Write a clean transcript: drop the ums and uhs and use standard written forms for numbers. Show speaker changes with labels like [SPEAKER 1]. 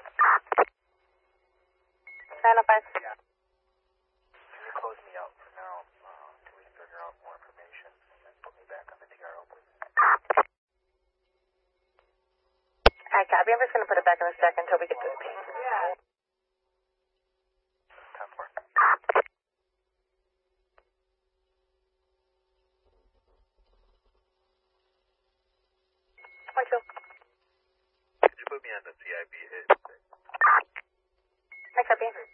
[SPEAKER 1] 905.
[SPEAKER 2] Can you close me out for now until we figure out more information and put me back on the TRO, please?
[SPEAKER 1] I copy. I'm just going to put it back in a second until we get to the ping.
[SPEAKER 2] Yeah. 10-4.
[SPEAKER 1] Michael.
[SPEAKER 2] Could you put me on the CIB hit?
[SPEAKER 1] I copy.